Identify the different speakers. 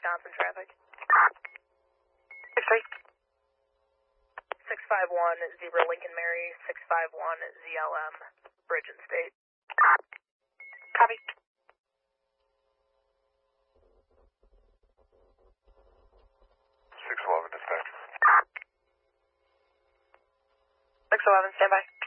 Speaker 1: Wisconsin traffic.
Speaker 2: 63.
Speaker 1: 651 Lincoln Mary, 651 ZLM, Bridge and State.
Speaker 2: Copy.
Speaker 3: 611 dispatch.
Speaker 2: 611, stand by.